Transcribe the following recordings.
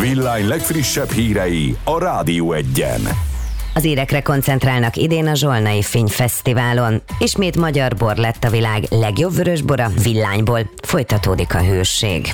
Villány legfrissebb hírei a Rádió Egyen. Az érekre koncentrálnak idén a Zsolnai Fényfesztiválon. Ismét magyar bor lett a világ legjobb vörösbora, Villányból. Folytatódik a hőség.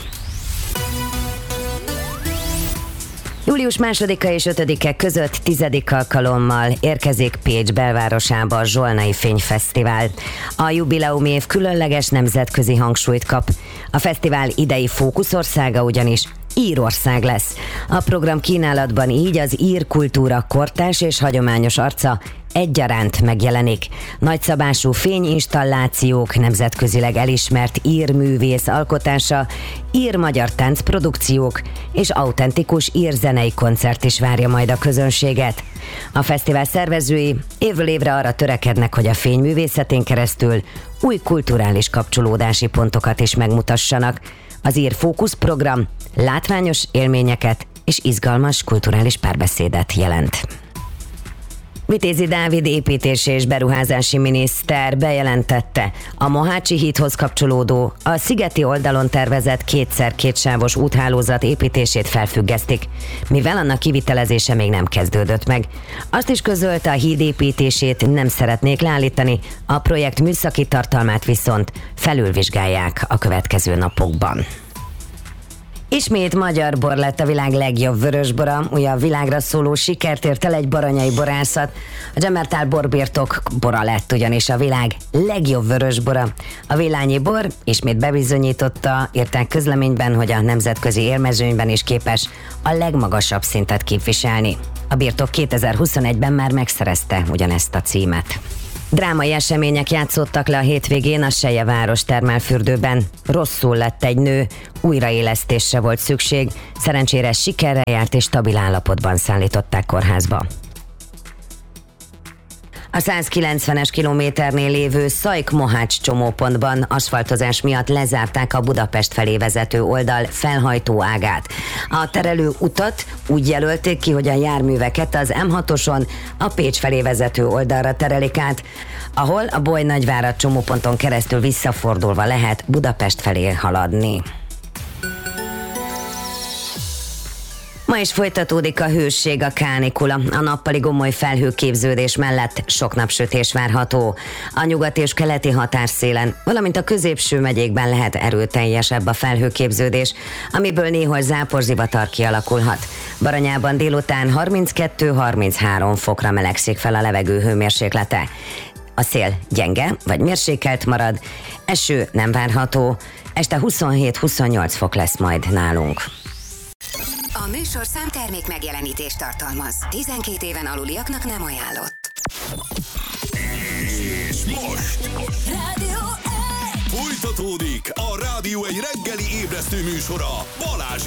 Július 2-a és 5-e között 10. alkalommal érkezik Pécs belvárosába a Zsolnai Fényfesztivál. A jubileumi év különleges nemzetközi hangsúlyt kap. A fesztivál idei fókuszországa ugyanis Írország lesz. A program kínálatban így az ír kultúra kortárs és hagyományos arca egyaránt megjelenik. Nagyszabású fényinstallációk, nemzetközileg elismert ír művész alkotása, ír-magyar táncprodukciók és autentikus írzenei koncert is várja majd a közönséget. A fesztivál szervezői évről évre arra törekednek, hogy a fényművészetén keresztül új kulturális kapcsolódási pontokat is megmutassanak. Az ír fókuszprogram látványos élményeket és izgalmas kulturális párbeszédet jelent. Vitézi Dávid építési és beruházási miniszter bejelentette, a Mohácsi hídhoz kapcsolódó, a szigeti oldalon tervezett 2x2 sávos úthálózat építését felfüggesztik, mivel annak kivitelezése még nem kezdődött meg. Azt is közölte, a híd építését nem szeretnék leállítani, a projekt műszaki tartalmát viszont felülvizsgálják a következő napokban. Ismét magyar bor lett a világ legjobb vörösbora, ugye a világra szóló sikert ért el egy baranyai borászat. A Dzsemertál borbirtok bora lett ugyanis a világ legjobb vörösbora. A villányi bor ismét bebizonyította, írták közleményben, hogy a nemzetközi élmezőnyben is képes a legmagasabb szintet képviselni. A birtok 2021-ben már megszerezte ugyanezt a címet. Drámai események játszottak le a hétvégén a Selyeváros termálfürdőben. Rosszul lett egy nő, újraélesztésre volt szükség, szerencsére sikerrel járt és stabil állapotban szállították kórházba. A 190-es kilométernél lévő Szajk-Mohács csomópontban aszfaltozás miatt lezárták a Budapest felé vezető oldal felhajtó ágát. A terelő utat úgy jelölték ki, hogy a járműveket az M6-oson a Pécs felé vezető oldalra terelik át, ahol a Boly-Nagyvárad csomóponton keresztül visszafordulva lehet Budapest felé haladni. Ma is folytatódik a hőség, a kánikula. A nappali gomoly felhőképződés mellett sok napsütés várható. A nyugati és keleti határszélen, valamint a középső megyékben lehet erőteljesebb a felhőképződés, amiből néhol záporzivatar kialakulhat. Baranyában délután 32-33 fokra melegszik fel a levegő hőmérséklete. A szél gyenge vagy mérsékelt marad, eső nem várható, este 27-28 fok lesz majd nálunk. A műsor számtermék megjelenítést tartalmaz. 12 éven aluliaknak nem ajánlott. És most Rádió Egy! folytatódik a Rádió Egy reggeli ébresztő műsora Balázs